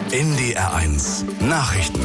NDR1 Nachrichten.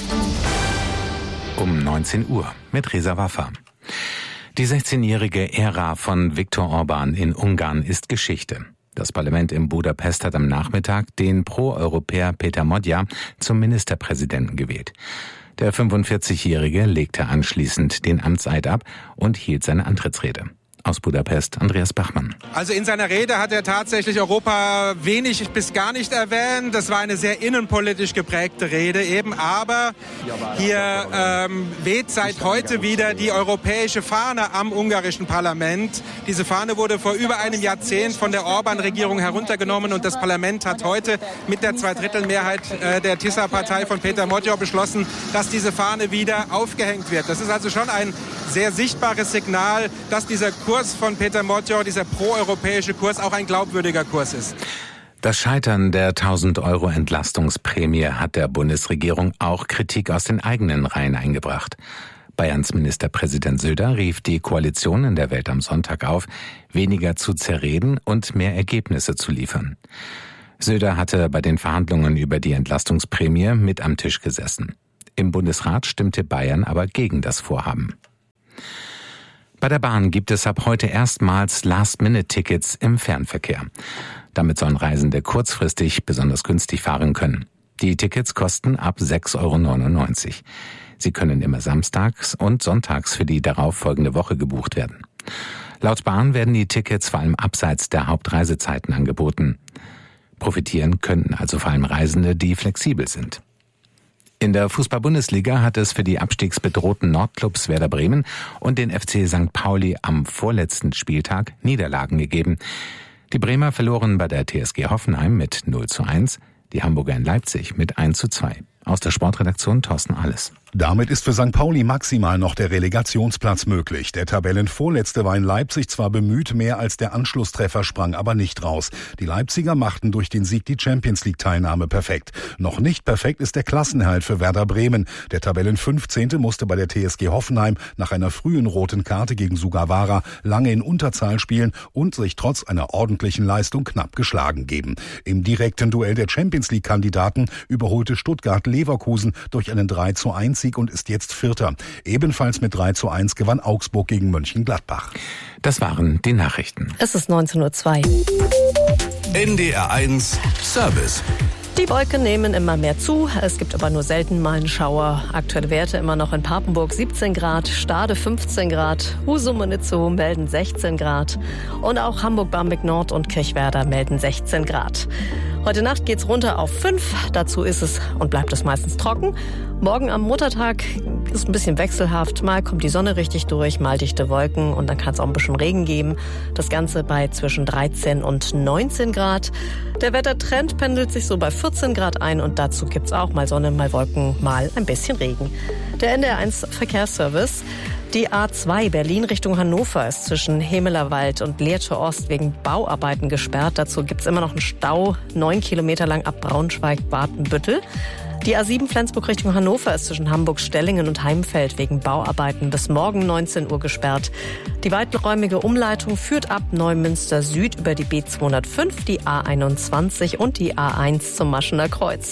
Um 19 Uhr mit Reza Waffa. Die 16-jährige Ära von Viktor Orbán in Ungarn ist Geschichte. Das Parlament in Budapest hat am Nachmittag den Pro-Europäer Péter Modja zum Ministerpräsidenten gewählt. Der 45-Jährige legte anschließend den Amtseid ab und hielt seine Antrittsrede. Aus Budapest, Andreas Bachmann. Also in seiner Rede hat er tatsächlich Europa wenig bis gar nicht erwähnt. Das war eine sehr innenpolitisch geprägte Rede eben. Aber hier weht seit heute wieder die europäische Fahne am ungarischen Parlament. Diese Fahne wurde vor über einem Jahrzehnt von der Orbán-Regierung heruntergenommen. Und das Parlament hat heute mit der Zweidrittelmehrheit der Tisza-Partei von Péter Modja beschlossen, dass diese Fahne wieder aufgehängt wird. Das ist also schon ein sehr sichtbares Signal, dass dieser Kurs von Péter Modja, dieser proeuropäische Kurs, auch ein glaubwürdiger Kurs ist. Das Scheitern der 1.000 € Entlastungsprämie hat der Bundesregierung auch Kritik aus den eigenen Reihen eingebracht. Bayerns Ministerpräsident Söder rief die Koalition in der Welt am Sonntag auf, weniger zu zerreden und mehr Ergebnisse zu liefern. Söder hatte bei den Verhandlungen über die Entlastungsprämie mit am Tisch gesessen. Im Bundesrat stimmte Bayern aber gegen das Vorhaben. Bei der Bahn gibt es ab heute erstmals Last-Minute-Tickets im Fernverkehr. Damit sollen Reisende kurzfristig besonders günstig fahren können. Die Tickets kosten ab 6,99 €. Sie können immer samstags und sonntags für die darauffolgende Woche gebucht werden. Laut Bahn werden die Tickets vor allem abseits der Hauptreisezeiten angeboten. Profitieren könnten also vor allem Reisende, die flexibel sind. In der Fußball-Bundesliga hat es für die abstiegsbedrohten Nordclubs Werder Bremen und den FC St. Pauli am vorletzten Spieltag Niederlagen gegeben. Die Bremer verloren bei der TSG Hoffenheim mit 0:1, die Hamburger in Leipzig mit 1:2. Aus der Sportredaktion Thorsten Alles. Damit ist für St. Pauli maximal noch der Relegationsplatz möglich. Der Tabellenvorletzte war in Leipzig zwar bemüht, mehr als der Anschlusstreffer sprang aber nicht raus. Die Leipziger machten durch den Sieg die Champions-League-Teilnahme perfekt. Noch nicht perfekt ist der Klassenerhalt für Werder Bremen. Der Tabellen-15. musste bei der TSG Hoffenheim nach einer frühen roten Karte gegen Sugawara lange in Unterzahl spielen und sich trotz einer ordentlichen Leistung knapp geschlagen geben. Im direkten Duell der Champions-League-Kandidaten überholte Stuttgart Leverkusen durch einen 3:1 Sieg und ist jetzt Vierter. Ebenfalls mit 3:1 gewann Augsburg gegen Mönchengladbach. Das waren die Nachrichten. Es ist 19:02 Uhr. NDR1 Service. Die Wolken nehmen immer mehr zu, es gibt aber nur selten mal einen Schauer. Aktuelle Werte immer noch in Papenburg 17 Grad, Stade 15 Grad, Husum und Itzehoe melden 16 Grad und auch Hamburg, Barmbek Nord und Kirchwerder melden 16 Grad. Heute Nacht geht's runter auf 5, dazu ist es und bleibt es meistens trocken. Morgen am Muttertag ist ein bisschen wechselhaft, mal kommt die Sonne richtig durch, mal dichte Wolken und dann kann es auch ein bisschen Regen geben. Das Ganze bei zwischen 13 und 19 Grad. Der Wettertrend pendelt sich so bei 14 Grad ein und dazu gibt's auch mal Sonne, mal Wolken, mal ein bisschen Regen. Der NDR1 Verkehrsservice. Die A2 Berlin Richtung Hannover ist zwischen Hemelerwald und Lehrte Ost wegen Bauarbeiten gesperrt. Dazu gibt's immer noch einen Stau, 9 Kilometer lang ab Braunschweig-Bartenbüttel. Die A7 Flensburg Richtung Hannover ist zwischen Hamburg-Stellingen und Heimfeld wegen Bauarbeiten bis morgen 19 Uhr gesperrt. Die weiträumige Umleitung führt ab Neumünster Süd über die B205, die A21 und die A1 zum Maschener Kreuz.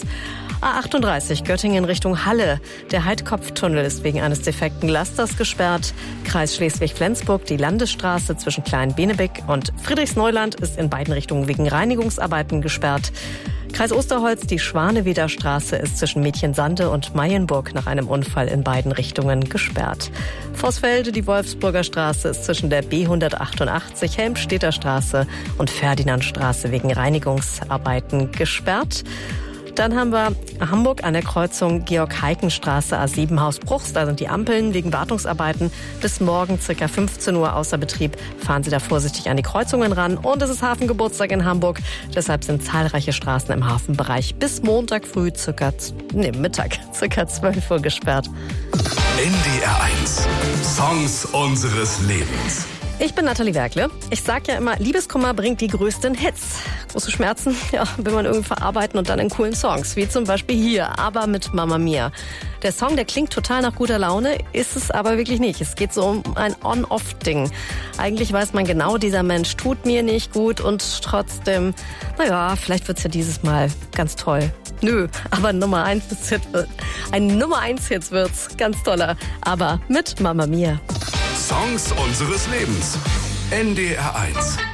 A38 Göttingen Richtung Halle. Der Heidkopftunnel ist wegen eines defekten Lasters gesperrt. Kreis Schleswig-Flensburg, die Landesstraße zwischen Klein-Benebeck und Friedrichsneuland ist in beiden Richtungen wegen Reinigungsarbeiten gesperrt. Kreis Osterholz, die Schwaneweder Straße ist zwischen Mädchensande und Mayenburg nach einem Unfall in beiden Richtungen gesperrt. Vorsfelde, die Wolfsburger Straße ist zwischen der B188, Helmstedter Straße und Ferdinandstraße wegen Reinigungsarbeiten gesperrt. Dann haben wir Hamburg an der Kreuzung Georg-Heiken-Straße A7 Haus Bruchs. Da sind die Ampeln wegen Wartungsarbeiten bis morgen ca. 15 Uhr außer Betrieb. Fahren Sie da vorsichtig an die Kreuzungen ran. Und es ist Hafengeburtstag in Hamburg. Deshalb sind zahlreiche Straßen im Hafenbereich bis Montag früh Mittag ca. 12 Uhr gesperrt. NDR1 Songs unseres Lebens. Ich bin Nathalie Werkle. Ich sag ja immer, Liebeskummer bringt die größten Hits. Große Schmerzen, ja, will man irgendwie verarbeiten und dann in coolen Songs, wie zum Beispiel hier, aber mit Mamma Mia. Der Song, der klingt total nach guter Laune, ist es aber wirklich nicht. Es geht so um ein On-Off-Ding. Eigentlich weiß man genau, dieser Mensch tut mir nicht gut und trotzdem, naja, vielleicht wird's ja dieses Mal ganz toll. Nö, aber ein Nummer 1-Hit wird's. Ganz toller. Aber mit Mamma Mia. Songs unseres Lebens. NDR 1.